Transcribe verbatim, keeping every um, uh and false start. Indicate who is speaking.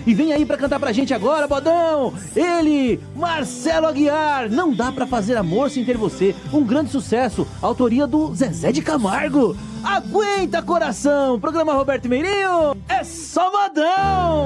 Speaker 1: E vem aí pra cantar pra gente agora, bodão! Ele, Marcelo Aguiar, Não Dá Pra Fazer Amor Sem Ter Você, um grande sucesso, autoria do Zezé de Camargo. Aguenta, coração! Programa Roberto Meirinho, é só modão!